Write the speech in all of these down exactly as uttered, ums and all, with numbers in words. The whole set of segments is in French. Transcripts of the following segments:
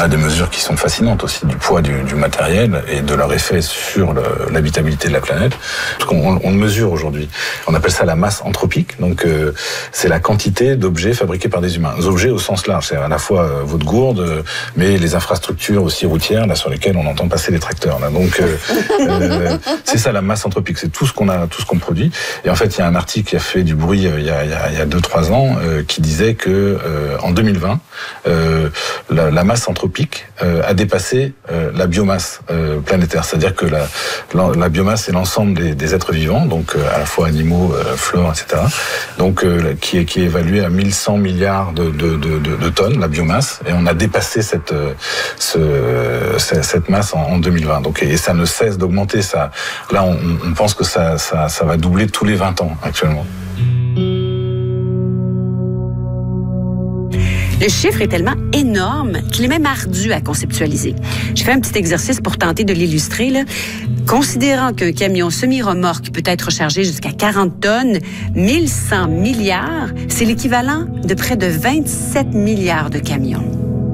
a des mesures qui sont fascinantes aussi du poids du, du matériel et de leur effet sur le, l'habitabilité de la planète. On, on le mesure aujourd'hui. On appelle ça la masse anthropique. Donc euh, c'est la quantité d'objets fabriqués par des humains. Des objets au sens large, c'est à la fois euh, votre gourde, euh, mais les infrastructures aussi routières là sur lesquelles on entend passer les tracteurs. Là. Donc euh, euh, c'est ça la masse anthropique. C'est tout ce qu'on a, tout ce qu'on produit. Et en fait, il y a un article qui a fait du bruit euh, il y a, il y a, il y a deux trois ans euh, qui disait que euh, en deux mille vingt, euh, la, la masse anthropique euh, a dépassé euh, la biomasse euh, planétaire. C'est-à-dire que la, la, la biomasse c'est l'ensemble des, des êtres vivants, donc euh, à la fois animaux, euh, flore, et cetera. Donc euh, qui est qui est évalué à mille cent milliards de, de, de, de, de tonnes la biomasse, et on a dépassé cette euh, ce, cette masse en, en deux mille vingt. Donc et ça ne cesse d'augmenter. Ça, là, on, on pense que ça, ça ça va doubler tous les vingt ans actuellement. Le chiffre est tellement énorme qu'il est même ardu à conceptualiser. J'ai fait un petit exercice pour tenter de l'illustrer, là. Considérant qu'un camion semi-remorque peut être chargé jusqu'à quarante tonnes, mille cent milliards, c'est l'équivalent de près de vingt-sept milliards de camions.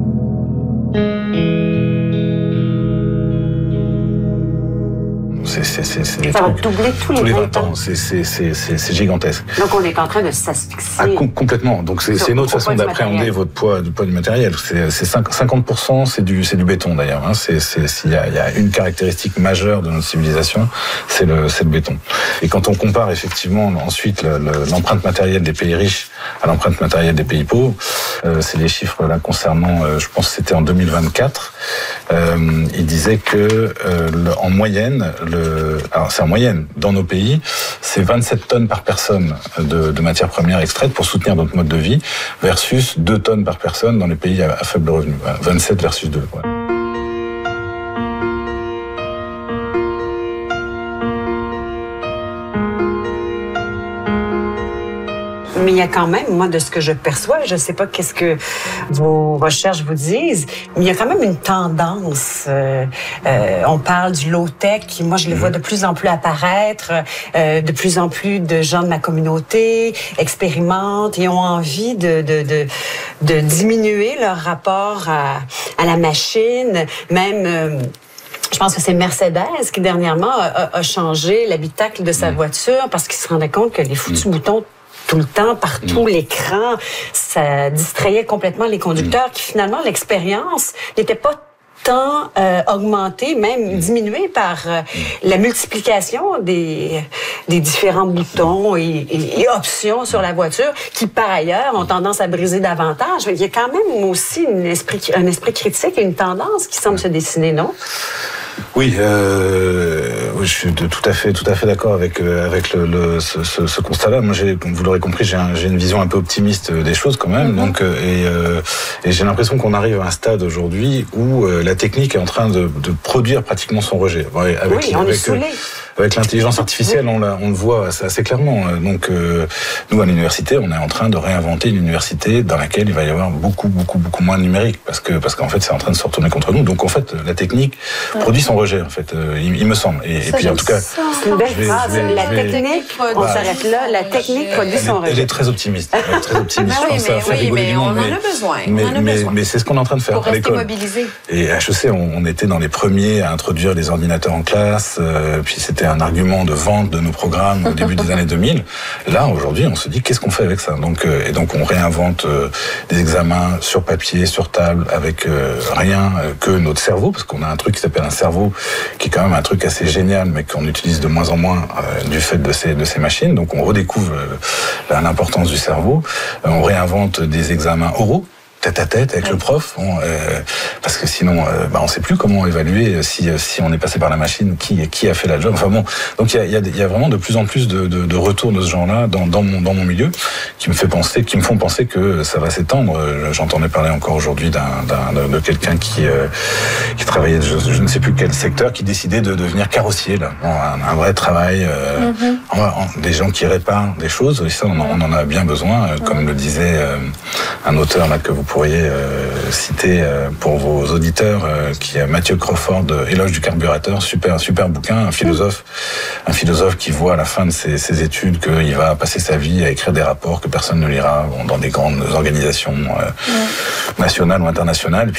C'est, c'est, c'est, c'est ça va doubler tous les, tous les vingt, vingt ans. C'est, c'est, c'est, c'est, c'est gigantesque. Donc on est en train de s'asphyxier. Ah, com- complètement. Donc c'est, c'est une autre façon d'appréhender votre poids, du poids du matériel. C'est, c'est cinquante pour cent, c'est du, c'est du béton d'ailleurs. Hein. C'est, c'est, s'il y a, il y a une caractéristique majeure de notre civilisation, c'est le, c'est le béton. Et quand on compare effectivement ensuite le, le, l'empreinte matérielle des pays riches à l'empreinte matérielle des pays pauvres, euh, c'est les chiffres là concernant, euh, je pense que c'était en deux mille vingt-quatre. Euh, il disait que euh, le, en moyenne, le, alors c'est en moyenne dans nos pays, c'est vingt-sept tonnes par personne de, de matières premières extraites pour soutenir notre mode de vie, versus deux tonnes par personne dans les pays à, à faible revenu. vingt-sept versus deux. Voilà. Mais il y a quand même, moi, de ce que je perçois, je ne sais pas qu'est-ce que vos recherches vous disent, mais il y a quand même une tendance. Euh, euh, on parle du low-tech, qui, moi, je le vois de plus en plus apparaître. Euh, de plus en plus de gens de ma communauté expérimentent et ont envie de, de, de, de diminuer leur rapport à, à la machine, même... Euh, Je pense que c'est Mercedes qui, dernièrement, a, a changé l'habitacle de sa voiture parce qu'il se rendait compte que les foutus mmh. boutons tout le temps, partout, mmh. l'écran, ça distrayait complètement les conducteurs, mmh. qui, finalement, l'expérience n'était pas tant euh, augmentée, même mmh. diminuée par euh, mmh. la multiplication des, des différents boutons et, et, et options sur la voiture, qui, par ailleurs, ont tendance à briser davantage. Il y a quand même aussi une esprit, un esprit critique et une tendance qui semble se dessiner, non? Oui, euh, oui, je suis de, tout à fait, tout à fait d'accord avec euh, avec le, le ce, ce, ce constat-là. Moi, j'ai, comme vous l'aurez compris, j'ai, un, j'ai une vision un peu optimiste des choses quand même. Mm-hmm. Donc, euh, et, euh, et j'ai l'impression qu'on arrive à un stade aujourd'hui où euh, la technique est en train de, de produire pratiquement son rejet. Ouais, avec, oui, on avec, est saoulé. Avec l'intelligence artificielle, oui. on, la, on le voit assez, assez clairement. Donc, euh, nous, à l'université, on est en train de réinventer une université dans laquelle il va y avoir beaucoup, beaucoup, beaucoup moins de numérique, parce que parce qu'en fait, c'est en train de se retourner contre nous. Donc, en fait, la technique ouais. produit son rejet, en fait, euh, il, il me semble. Et, et puis, en tout cas, c'est une belle phrase. La technique, on bah, s'arrête là. La technique produit son rejet. Elle est très optimiste. Elle est très optimiste. oui, je pense mais, ça oui, mais on en a besoin. Mais, on en a mais, besoin. mais c'est ce qu'on est en train de faire pour à rester l'école. Mobilisé. Et à H E C, on, on était dans les premiers à introduire les ordinateurs en classe. Euh, puis c'était un argument de vente de nos programmes au début des années deux mille. Là, aujourd'hui, on se dit qu'est-ce qu'on fait avec ça. Donc, euh, et donc, on réinvente euh, des examens sur papier, sur table, avec euh, rien euh, que notre cerveau, parce qu'on a un truc qui s'appelle un cerveau, qui est quand même un truc assez génial, mais qu'on utilise de moins en moins euh, du fait de ces de ces machines. Donc, on redécouvre euh, l'importance du cerveau. Euh, on réinvente des examens oraux, tête à tête avec oui. le prof, bon, euh, parce que sinon, euh, bah, on ne sait plus comment évaluer si si on est passé par la machine, qui qui a fait la job. Enfin bon, donc il y a il y a, y a vraiment de plus en plus de, de, de retours de ce genre-là dans dans mon dans mon milieu, qui me fait penser, qui me font penser que ça va s'étendre. J'entendais parler encore aujourd'hui d'un, d'un de, de quelqu'un qui euh, qui travaillait, je, je ne sais plus quel secteur, qui décidait de devenir carrossier là, bon, un, un vrai travail, euh, mm-hmm. en, en, des gens qui réparent des choses. Et ça, on, on en a bien besoin, euh, comme mm-hmm. le disait euh, un auteur là que vous pourriez euh, citer euh, pour vos auditeurs, euh, qui est Mathieu Crawford, Éloge du carburateur, super super bouquin, un philosophe, un philosophe qui voit à la fin de ses, ses études qu'il va passer sa vie à écrire des rapports que personne ne lira, bon, dans des grandes organisations euh, ouais. nationales ou internationales.